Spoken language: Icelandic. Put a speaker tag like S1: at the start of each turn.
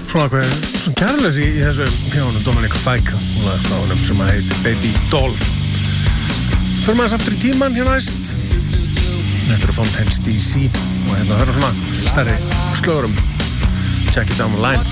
S1: Svona kærleys í þessu hjónum Dominic Fike frá honum sem að heitir Baby Doll. Förum aðeins aftur í tíman hér næst. Þetta eru Fontaine's DC og hérna það eru svona stærri slögurum. Check it down the line.